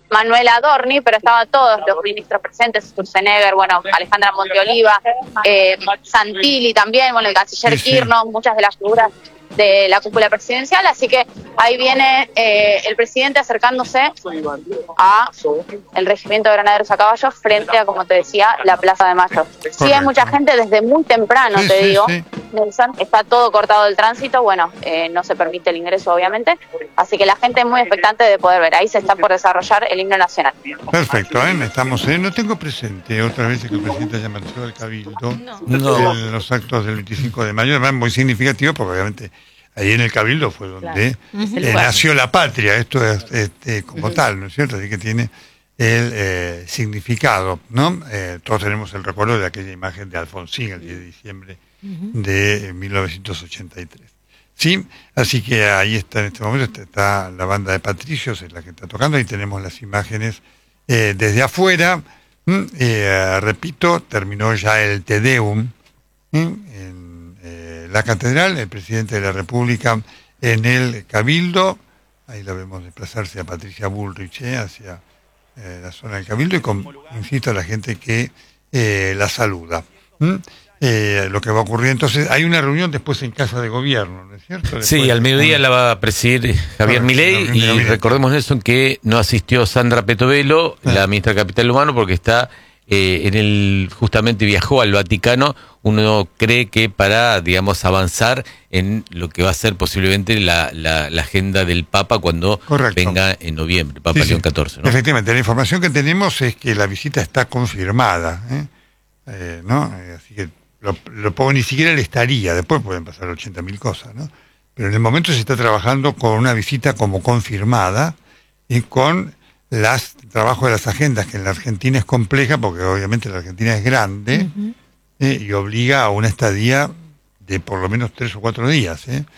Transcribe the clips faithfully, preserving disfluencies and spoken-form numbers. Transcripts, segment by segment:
Manuel Adorni, pero estaban todos los ministros presentes, Sturzenegger, bueno, Alejandra Monteoliva, eh, Santilli también, bueno, el canciller sí, Kirchner, sí. muchas de las figuras de la cúpula presidencial, así que ahí viene eh, el presidente acercándose a el regimiento de granaderos a caballo frente a, como te decía, la Plaza de Mayo. Sí, hay mucha gente desde muy temprano, Sí, te sí, digo, sí. Nelson, está todo cortado el tránsito, bueno, eh, no se permite el ingreso obviamente, así que la gente es muy expectante de poder ver, ahí se está por desarrollar el himno nacional. Perfecto, ¿eh? Estamos, ¿eh? No tengo presente otra vez que el presidente haya marchado al Cabildo No. en los actos del veinticinco de mayo, además muy significativo porque obviamente ahí en el Cabildo fue donde Claro. eh, nació la patria, esto es este, como tal, ¿no es cierto? Así que tiene el eh, significado, ¿no? Eh, todos tenemos el recuerdo de aquella imagen de Alfonsín el diez de diciembre de mil novecientos ochenta y tres. Sí, así que ahí está en este momento, está, está la banda de Patricios, es la que está tocando, ahí tenemos las imágenes eh, desde afuera. Mm, eh, repito, terminó ya el Te Deum ¿sí? en eh, la catedral, el presidente de la República en el Cabildo, ahí la vemos desplazarse a Patricia Bullrich eh, hacia eh, la zona del Cabildo y con, insisto, a la gente que eh, la saluda. ¿Mm? Eh, lo que va a ocurrir entonces, hay una reunión después en Casa de Gobierno, ¿no es cierto? Después, Sí, al mediodía la va a presidir Javier Correcto, Milei la y Milei. recordemos, Nelson, que no asistió Sandra Petovelo, Ah. la ministra de Capital Humano, porque está eh, en el, justamente viajó al Vaticano. Uno cree que para, digamos, avanzar en lo que va a ser posiblemente la, la, la agenda del Papa cuando Correcto. venga en noviembre, Papa Sí, sí. León catorce, ¿no? Efectivamente, la información que tenemos es que la visita está confirmada, ¿eh? Eh, ¿no? Eh, así que lo, lo pongo, ni siquiera le estaría, después pueden pasar ochenta mil cosas, ¿no? Pero en el momento se está trabajando con una visita como confirmada y con las trabajo de las agendas, que en la Argentina es compleja, porque obviamente la Argentina es grande, Ujú. eh, y obliga a una estadía de por lo menos tres o cuatro días, ¿eh?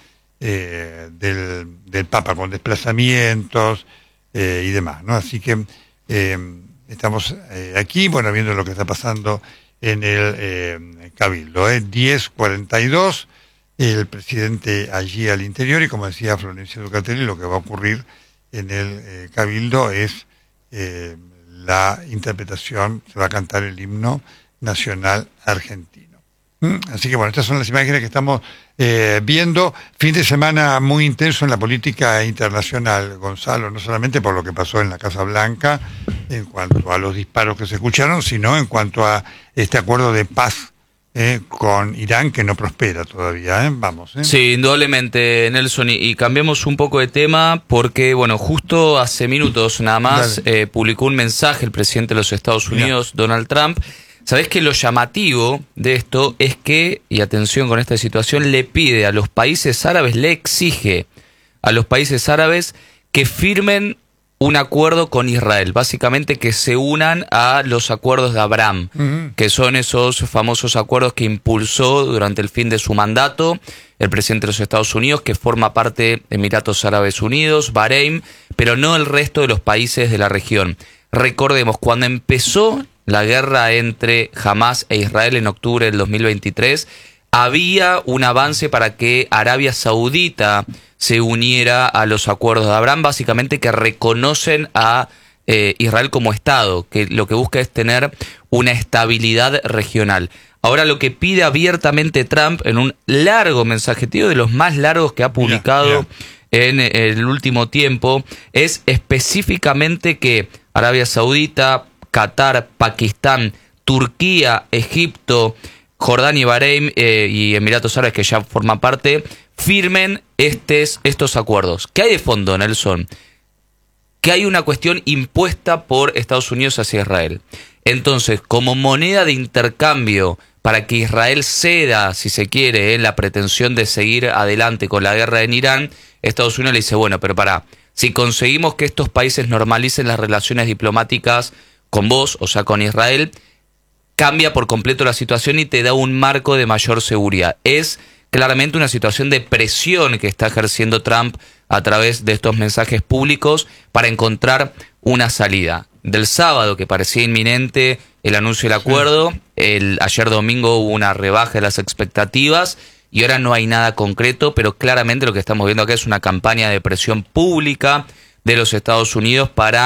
Eh, del, del Papa, con desplazamientos eh, y demás, ¿no? Así que eh, estamos eh, aquí, bueno, viendo lo que está pasando en el eh, Cabildo. ¿eh? diez cuarenta y dos, el presidente allí al interior, y como decía Florencia Ducatelli, lo que va a ocurrir en el eh, Cabildo es eh, la interpretación, se va a cantar el himno nacional argentino. ¿Mm? Así que bueno, estas son las imágenes que estamos eh, viendo. Fin de semana muy intenso en la política internacional, Gonzalo, no solamente por lo que pasó en la Casa Blanca, en cuanto a los disparos que se escucharon, sino en cuanto a este acuerdo de paz eh, con Irán, que no prospera todavía. ¿eh? Vamos. ¿eh? Sí, indudablemente, Nelson, y, y cambiemos un poco de tema porque, bueno, justo hace minutos nada más eh, publicó un mensaje el presidente de los Estados Unidos, Mirá. Donald Trump. ¿Sabés que lo llamativo de esto es que, y atención con esta situación, le pide a los países árabes, le exige a los países árabes que firmen un acuerdo con Israel, básicamente que se unan a los acuerdos de Abraham, uh-huh. que son esos famosos acuerdos que impulsó durante el fin de su mandato el presidente de los Estados Unidos, que forma parte de Emiratos Árabes Unidos, Bahrein, pero no el resto de los países de la región. Recordemos, cuando empezó la guerra entre Hamás e Israel en octubre del dos mil veintitrés, había un avance para que Arabia Saudita se uniera a los acuerdos de Abraham, básicamente que reconocen a eh, Israel como Estado, que lo que busca es tener una estabilidad regional. Ahora lo que pide abiertamente Trump en un largo mensaje, tío, de los más largos que ha publicado yeah, yeah. en el último tiempo, es específicamente que Arabia Saudita, Qatar, Pakistán, Turquía, Egipto, Jordania y Bahrein eh, y Emiratos Árabes, que ya forman parte, firmen estes, estos acuerdos. ¿Qué hay de fondo, Nelson? Que hay una cuestión impuesta por Estados Unidos hacia Israel. Entonces, como moneda de intercambio para que Israel ceda, si se quiere, en la pretensión de seguir adelante con la guerra en Irán, Estados Unidos le dice, bueno, pero pará, si conseguimos que estos países normalicen las relaciones diplomáticas con vos, o sea, con Israel, cambia por completo la situación y te da un marco de mayor seguridad. Es claramente una situación de presión que está ejerciendo Trump a través de estos mensajes públicos para encontrar una salida. Del sábado, que parecía inminente el anuncio del acuerdo, sí. el, ayer domingo hubo una rebaja de las expectativas y ahora no hay nada concreto, pero claramente lo que estamos viendo acá es una campaña de presión pública de los Estados Unidos para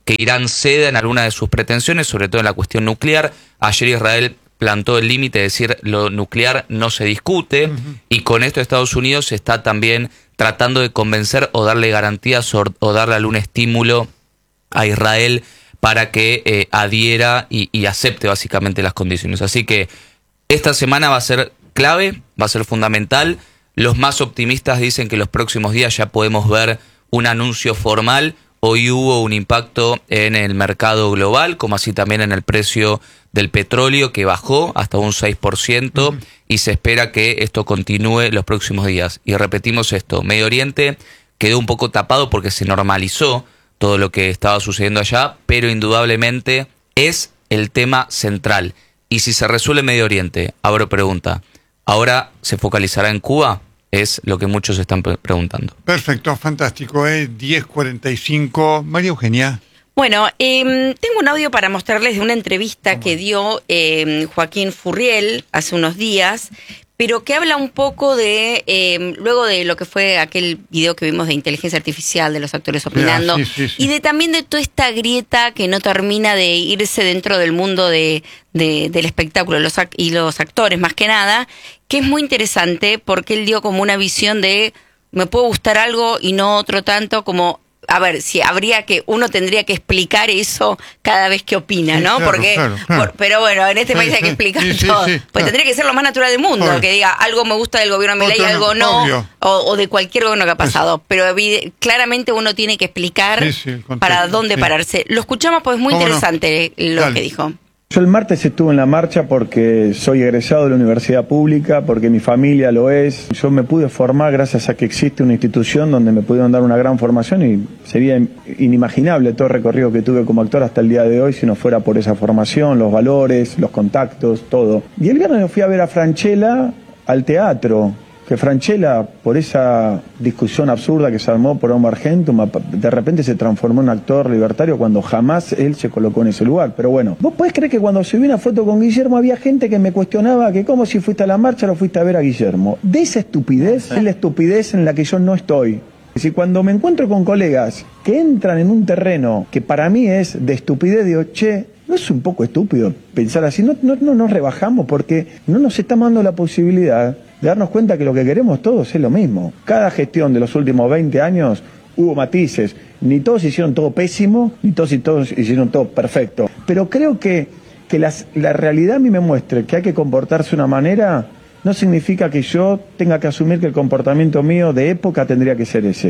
que Irán ceda en alguna de sus pretensiones, sobre todo en la cuestión nuclear. Ayer Israel plantó el límite, es decir, lo nuclear no se discute, uh-huh. y con esto Estados Unidos está también tratando de convencer o darle garantías o, o darle algún estímulo a Israel para que eh, adhiera y, y acepte básicamente las condiciones. Así que esta semana va a ser clave, va a ser fundamental. Los más optimistas dicen que los próximos días ya podemos ver un anuncio formal. Hoy hubo un impacto en el mercado global, como así también en el precio del petróleo, que bajó hasta un seis por ciento, uh-huh. y se espera que esto continúe los próximos días. Y repetimos esto, Medio Oriente quedó un poco tapado porque se normalizó todo lo que estaba sucediendo allá, pero indudablemente es el tema central. Y si se resuelve Medio Oriente, abro pregunta, ¿ahora se focalizará en Cuba? Es lo que muchos están preguntando. Perfecto, fantástico, ¿eh? diez cuarenta y cinco. María Eugenia. Bueno, eh, tengo un audio para mostrarles de una entrevista que dio eh, Joaquín Furriel hace unos días, pero que habla un poco de, eh, luego de lo que fue aquel video que vimos de inteligencia artificial, de los actores opinando, yeah, sí, sí, sí. y de también de toda esta grieta que no termina de irse dentro del mundo de, de, del espectáculo los, y los actores más que nada, que es muy interesante porque él dio como una visión de me puede gustar algo y no otro tanto, como a ver, si habría que, uno tendría que explicar eso cada vez que opina, sí, ¿no? Claro, Porque, claro, claro. Por, pero bueno, en este sí, país hay que sí, explicar sí, todo. sí, sí, pues claro. tendría que ser lo más natural del mundo, Obvio. que diga algo me gusta del gobierno de Milei, Otro algo no, no, o, o de cualquier gobierno que ha pasado. Sí. Pero evi- claramente uno tiene que explicar Sí, sí, contexto, para dónde sí. pararse. Lo escuchamos porque es muy ¿Cómo no? interesante lo Dale. que dijo. Yo el martes estuve en la marcha porque soy egresado de la universidad pública, porque mi familia lo es. Yo me pude formar gracias a que existe una institución donde me pudieron dar una gran formación y sería inimaginable todo el recorrido que tuve como actor hasta el día de hoy si no fuera por esa formación, los valores, los contactos, todo. Y el viernes fui a ver a Francella al teatro. Que Francella, por esa discusión absurda que se armó por Homo Argentum, de repente se transformó en un actor libertario cuando jamás él se colocó en ese lugar. Pero bueno, ¿vos podés creer que cuando subí una foto con Guillermo había gente que me cuestionaba que cómo si fuiste a la marcha lo fuiste a ver a Guillermo? De esa estupidez es la estupidez en la que yo no estoy. Si cuando me encuentro con colegas que entran en un terreno que para mí es de estupidez, digo, che, ¿no es un poco estúpido pensar así? No, no, no nos rebajamos porque no nos estamos dando la posibilidad de darnos cuenta que lo que queremos todos es lo mismo. Cada gestión de los últimos veinte años hubo matices. Ni todos hicieron todo pésimo, ni todos, y todos hicieron todo perfecto. Pero creo que, que las, la realidad a mí me muestre que hay que comportarse de una manera, no significa que yo tenga que asumir que el comportamiento mío de época tendría que ser ese.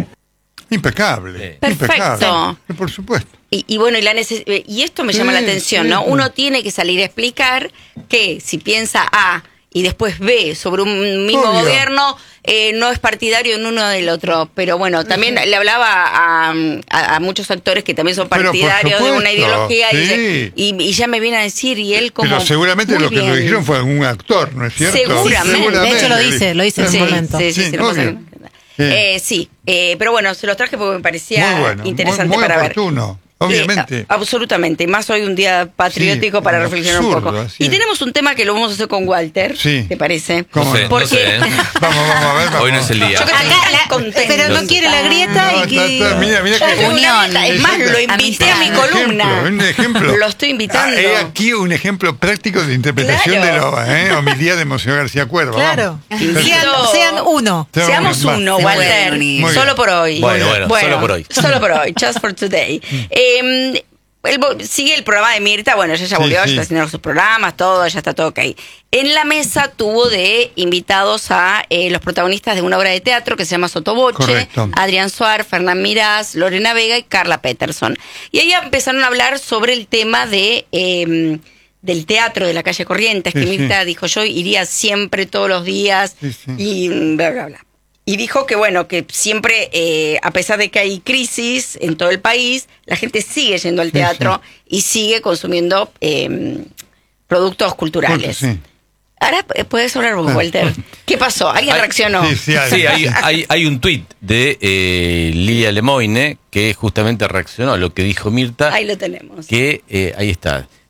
Impecable. Perfecto. Impecable. Por supuesto. Y, y bueno, y, la neces- y esto me llama Sí, la atención, sí, ¿no? sí. Uno tiene que salir a explicar que si piensa A y después B sobre un mismo Obvio. gobierno, eh, no es partidario en uno del otro. Pero bueno, también le hablaba a, a, a muchos actores que también son Pero por partidarios de una supuesto, ideología y, sí. dice- y, y ya me viene a decir, y él como... Pero seguramente muy lo que bien. lo dijeron fue algún actor, ¿no es cierto? Seguramente. De hecho lo dice, lo dice en Sí, su momento. sí, sí, Sí, sí, lo pasa obvio. que- Eh, sí, eh, pero bueno, se los traje porque me parecía Muy bueno, interesante muy, muy para ver. oportuno, obviamente. Eh, a- absolutamente, más hoy un día patriótico Sí, para un reflexionar un absurdo, poco. así Y es. tenemos un tema que lo vamos a hacer con Walter, Sí. ¿te parece? ¿Cómo No sé, no? Porque- no sé, ¿eh? Vamos, vamos a ver. Vamos. Hoy no es el día. Yo creo que Acá está la- contento. pero no quiere la grieta No, y que... está- está- mira, mira Ya que- es una Unión. grieta. Es más, lo invité a mi Amistad. columna. Un ejemplo. Lo estoy invitando. Ah, he aquí un ejemplo práctico de interpretación Claro. de la eh, homilía de Monseñor García Cuervo. Claro. vamos. Invito- Sean, sean uno. Seamos Va. uno, Muy Walter. bien. Muy Solo bien. por hoy. Bueno, bueno, solo por hoy. Solo por hoy, just for today. Eh, él vo- sigue el programa de Mirta, bueno, ella ya Sí, volvió, ya sí. está haciendo sus programas, todo, ya está todo ok. En la mesa tuvo de invitados a eh, los protagonistas de una obra de teatro que se llama Sotoboche, Correcto. Adrián Suar, Fernán Mirás, Lorena Vega y Carla Peterson. Y ahí empezaron a hablar sobre el tema de... Eh, del teatro de la calle Corrientes, que Sí, sí. Mirta dijo yo iría siempre todos los días Sí, sí. y bla, bla, bla. Y dijo que, bueno, que siempre, eh, a pesar de que hay crisis en todo el país, la gente sigue yendo al Sí, teatro y sigue consumiendo eh, productos culturales. Sí. Ahora eh, puedes hablar vos, Walter. ¿Qué pasó? ¿Alguien Ay, reaccionó? Sí, sí, hay- Sí, hay, hay, hay un tuit de eh, Lilia Lemoine que justamente reaccionó a lo que dijo Mirta, Ahí lo tenemos. que eh, ahí está.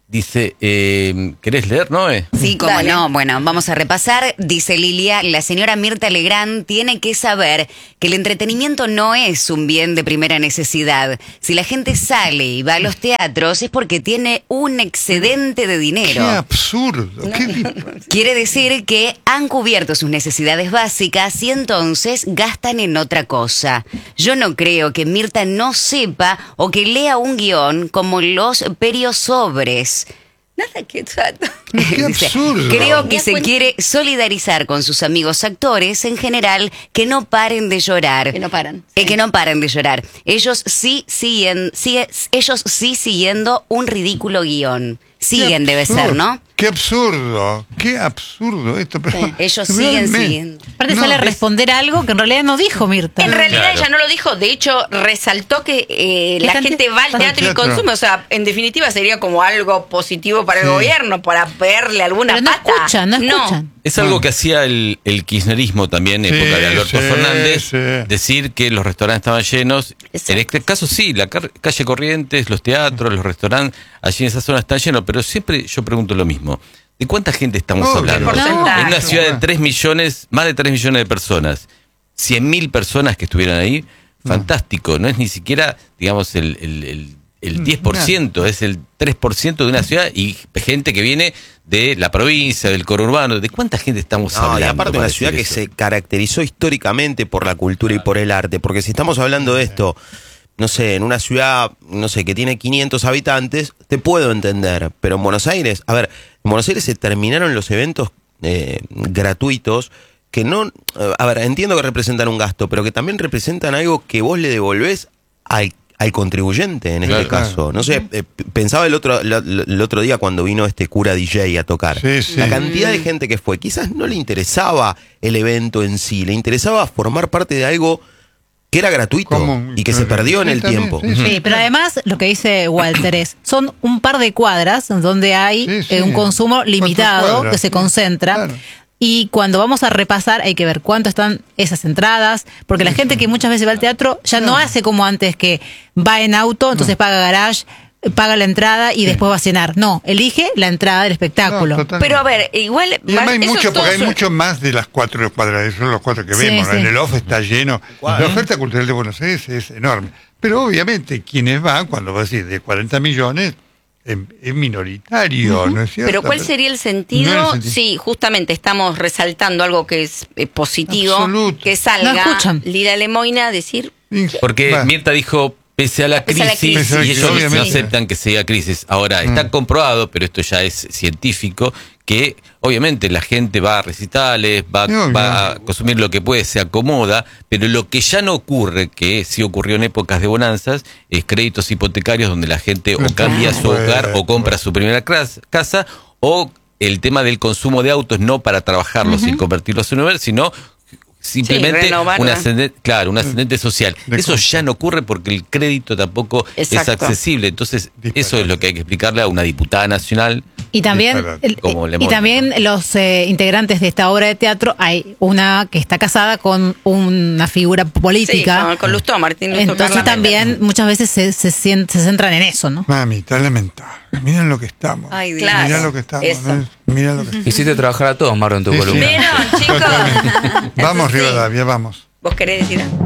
Dice, eh, ¿querés leer, Noé? Sí, como Dale. no. Bueno, vamos a repasar. Dice Lilia, la señora Mirta Legrand tiene que saber que el entretenimiento no es un bien de primera necesidad. Si la gente sale y va a los teatros es porque tiene un excedente de Qué dinero. absurdo. Qué di- Quiere decir que han cubierto sus necesidades básicas y entonces gastan en otra cosa. Yo no creo que Mirta no sepa o que lea un guión como los periosobres. Nada que trato. Qué absurdo. Creo que Me se cuenta- quiere solidarizar con sus amigos actores en general que no paren de llorar. Que no paran. Eh, que no paren de llorar. Ellos sí siguen, sigue- ellos sí siguiendo un ridículo guión. Siguen, Qué debe absurdo. ser, ¿no? Qué absurdo. Qué absurdo esto. Pero Sí, ellos siguen realmente. siguiendo. Aparte No, sale a es- responder algo que en realidad no dijo Mirta. En realidad Claro. ella no lo dijo, de hecho resaltó que eh, la Están- gente va al están- teatro y teatro. consume, o sea, en definitiva sería como algo positivo para Sí. el gobierno, para verle alguna Pero no pata. escuchan, no escuchan. Es algo que hacía el, el kirchnerismo también en Sí, época de Alberto sí, Fernández, sí. decir que los restaurantes estaban llenos. Exacto. En este caso sí, la car- calle Corrientes, los teatros, los restaurantes, allí en esa zona están llenos, pero siempre yo pregunto lo mismo. ¿De cuánta gente estamos Obvio. hablando? Porcentaje. En una ciudad de tres millones, más de tres millones de personas, cien mil personas que estuvieran ahí, fantástico, no es ni siquiera, digamos, el, el, el, el diez por ciento, es el tres por ciento de una ciudad y gente que viene de la provincia, del conurbano. ¿De cuánta gente estamos No, hablando? y aparte para una decir ciudad que eso? se caracterizó históricamente por la cultura y por el arte, porque si estamos hablando de esto, no sé, en una ciudad, no sé, que tiene quinientos habitantes, te puedo entender, pero en Buenos Aires, a ver, en Buenos Aires se terminaron los eventos eh, gratuitos que no, a ver, entiendo que representan un gasto, pero que también representan algo que vos le devolvés al, al contribuyente en este Claro. caso. No sé, eh, pensaba el otro, la- la- el otro día cuando vino este cura D J a tocar. Sí, sí. La cantidad de gente que fue, quizás no le interesaba el evento en sí, le interesaba formar parte de algo que era gratuito Común, y que se claro. perdió en Sí, el también, tiempo. sí, sí. Sí, pero además lo que dice Walter es, son un par de cuadras donde hay Sí, sí. eh, un consumo Cuatro limitado cuadras, que se sí, concentra. claro. Y cuando vamos a repasar hay que ver cuánto están esas entradas, porque la gente que muchas veces va al teatro ya no hace como antes, que va en auto, entonces paga garage, paga la entrada y después va a cenar. No, elige la entrada del espectáculo. No, totalmente. Pero a ver, igual... Y además hay eso mucho, todo porque hay su- mucho más de las cuatro cuadras, esos son los cuatro que Sí, vemos, ¿no? sí. En el off está lleno. La oferta cultural de Buenos Aires es enorme. Pero obviamente quienes van, cuando vas a decir de cuarenta millones, es, es minoritario, ¿no es cierto? Pero ¿cuál sería el sentido? No, el sentido. Sí, justamente estamos resaltando algo que es eh, positivo, Absoluto. que salga No escuchan. Lila Lemoina a decir... Porque Va. Mirta dijo, pese a la Pese a la crisis, crisis. y ellos no Obviamente. aceptan que sea crisis. Ahora, está comprobado, pero esto ya es científico, que obviamente la gente va a recitales, va, Sí, obvio. va a consumir lo que puede, se acomoda, pero lo que ya no ocurre, que sí ocurrió en épocas de bonanzas, es créditos hipotecarios donde la gente o cambia su Bueno, hogar o compra su primera cras- casa, o el tema del consumo de autos, no para trabajarlos y convertirlos en Uber, sino simplemente renovarla. un ascendente, claro, un ascendente social. De Eso ya no ocurre porque el crédito tampoco Exacto. es accesible. Entonces, Disparate. eso es lo que hay que explicarle a una diputada nacional. Y también, Disparate. el- Como y Lemón, también los eh, integrantes de esta obra de teatro, hay una que está casada con una figura Sí, política. con, con Lustó, Martín Lustó. Entonces Carla también Meta. muchas veces se, se, sien- se centran en eso, ¿no? Mami, está lamentable. Miren lo que estamos. Ay, Dios. Claro. Mirá lo que estamos. Eso. ¿no? Mirá lo que Hiciste trabajar a todos, Maro, en tu Sí, sí. columna. ¿Vieron, chicos? Vamos, Eso sí. Rivadavia, vamos. ¿Vos querés decir algo?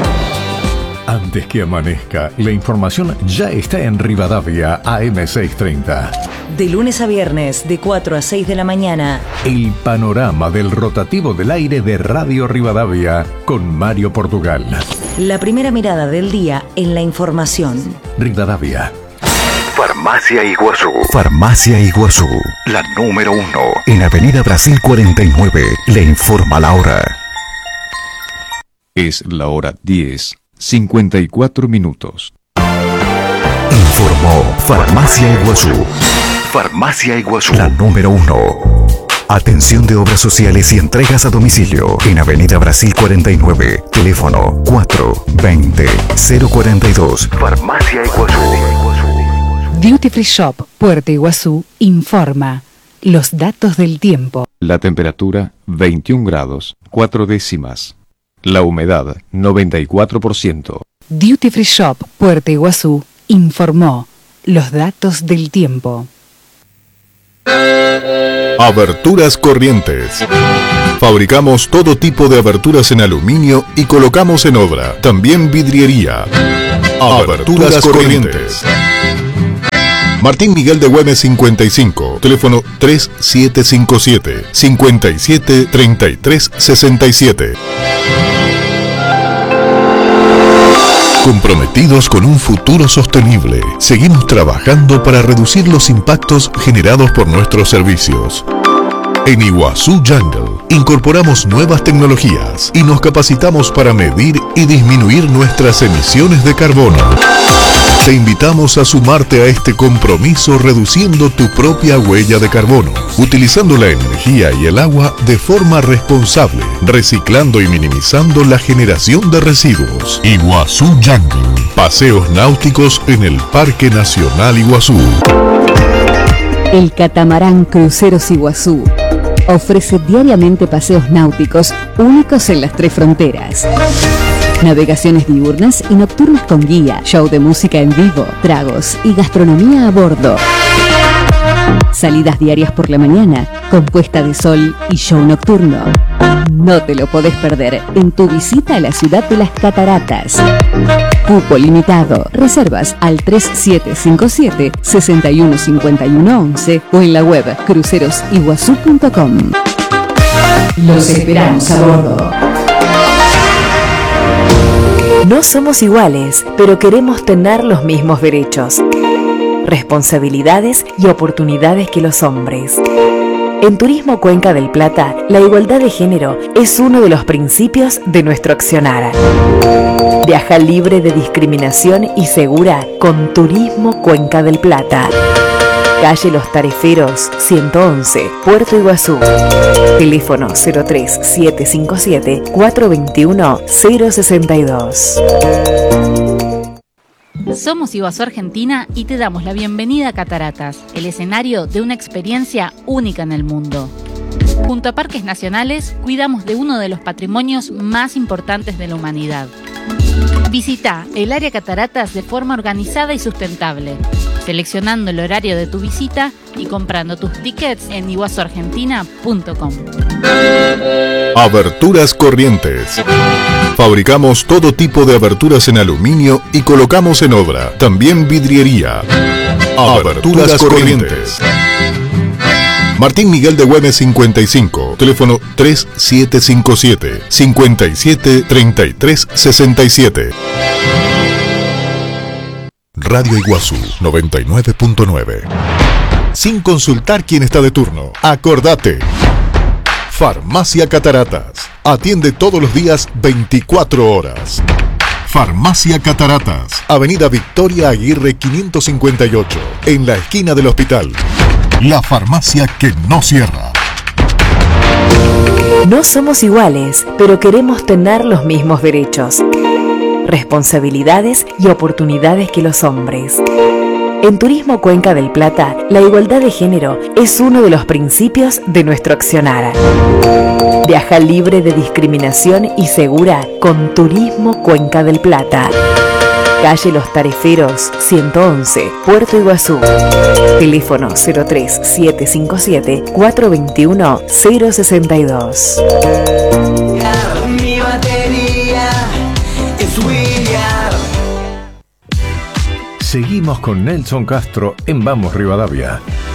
Antes que amanezca, la información ya está en Rivadavia A M seiscientos treinta. De lunes a viernes, de cuatro a seis de la mañana. El panorama del rotativo del aire de Radio Rivadavia con Mario Portugal. La primera mirada del día en la información. Rivadavia. Farmacia Iguazú. Farmacia Iguazú. La número uno. En Avenida Brasil cuarenta y nueve. Le informa la hora. Es la hora diez, cincuenta y cuatro minutos. Informó Farmacia Iguazú. Farmacia Iguazú. La número uno. Atención de obras sociales y entregas a domicilio. En Avenida Brasil cuarenta y nueve. Teléfono cuatro veinte cero cuarenta y dos. Farmacia Iguazú. Duty Free Shop Puerto Iguazú informa los datos del tiempo. La temperatura veintiún grados, cuatro décimas. La humedad noventa y cuatro por ciento. Duty Free Shop Puerto Iguazú informó los datos del tiempo. Aberturas Corrientes. Fabricamos todo tipo de aberturas en aluminio y colocamos en obra. También vidriería. Aberturas Corrientes. Martín Miguel de Güemes cincuenta y cinco, teléfono tres siete cinco siete, cinco siete tres tres seis siete. Comprometidos con un futuro sostenible, seguimos trabajando para reducir los impactos generados por nuestros servicios. En Iguazú Jungle incorporamos nuevas tecnologías y nos capacitamos para medir y disminuir nuestras emisiones de carbono. Te invitamos a sumarte a este compromiso reduciendo tu propia huella de carbono, utilizando la energía y el agua de forma responsable, reciclando y minimizando la generación de residuos. Iguazú Jungle, paseos náuticos en el Parque Nacional Iguazú. El catamarán Cruceros Iguazú ofrece diariamente paseos náuticos únicos en las tres fronteras. Navegaciones diurnas y nocturnas con guía, show de música en vivo, tragos y gastronomía a bordo. Salidas diarias por la mañana, con puesta de sol y show nocturno. No te lo podés perder en tu visita a la ciudad de las Cataratas. Cupo limitado. Reservas al tres siete cinco siete, seis uno cinco uno once o en la web cruceros iguazú punto com. Los esperamos a bordo. No somos iguales, pero queremos tener los mismos derechos, responsabilidades y oportunidades que los hombres. En Turismo Cuenca del Plata, la igualdad de género es uno de los principios de nuestro accionar. Viaja libre de discriminación y segura con Turismo Cuenca del Plata. Calle Los Tariferos, ciento once, Puerto Iguazú. Teléfono cero tres siete cinco siete, cuatro dos uno, cero seis dos. Somos Iguazú Argentina y te damos la bienvenida a Cataratas, el escenario de una experiencia única en el mundo. Junto a Parques Nacionales, cuidamos de uno de los patrimonios más importantes de la humanidad. Visita el área Cataratas de forma organizada y sustentable, seleccionando el horario de tu visita y comprando tus tickets en iguazú argentina punto com. Aberturas Corrientes. Fabricamos todo tipo de aberturas en aluminio y colocamos en obra. También vidriería. Aberturas Corrientes. Martín Miguel de Güemes cincuenta y cinco, teléfono tres siete cinco siete, cinco siete tres tres seis siete. Radio Iguazú noventa y nueve punto nueve. Sin consultar quién está de turno, acordate. Farmacia Cataratas. Atiende todos los días veinticuatro horas. Farmacia Cataratas. Avenida Victoria Aguirre quinientos cincuenta y ocho, en la esquina del hospital. La farmacia que no cierra. No somos iguales, pero queremos tener los mismos derechos, responsabilidades y oportunidades que los hombres. En Turismo Cuenca del Plata, la igualdad de género es uno de los principios de nuestro accionar. Viaja libre de discriminación y segura con Turismo Cuenca del Plata. Calle Los Tariferos, ciento once, Puerto Iguazú. Teléfono cero tres siete cinco siete, cuatro dos uno, cero seis dos. Mi batería es William. Seguimos con Nelson Castro en Vamos Rivadavia.